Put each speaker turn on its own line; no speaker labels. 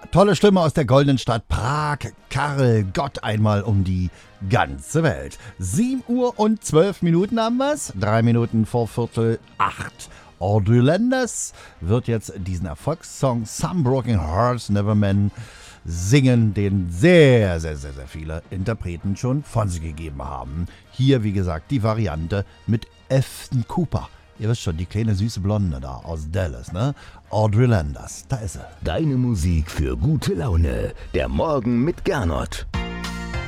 tolle Stimme aus der goldenen Stadt Prag. Karel Gott einmal um die ganze Welt. 7 Uhr und 12 Minuten haben wir's. 3 Minuten vor 7:45. Audrey Landers wird jetzt diesen Erfolgssong Some Broken Hearts Never Men singen, den sehr, sehr, sehr, sehr viele Interpreten schon von sich gegeben haben. Hier, wie gesagt, die Variante mit Afton Cooper. Ihr wisst schon, die kleine süße Blonde da aus Dallas, ne? Audrey Landers, da ist sie.
Deine Musik für gute Laune. Der Morgen mit Gernot.